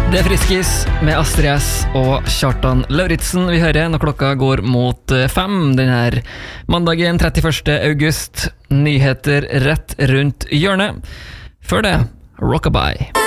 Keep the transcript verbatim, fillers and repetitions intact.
Det er Friskis med Astrid S og Kjartan Lauritzen vi hører når klokka går mot fem denne mandagen trettiførste august. Nyheter rett rundt hjørnet. Før det, Rockabye.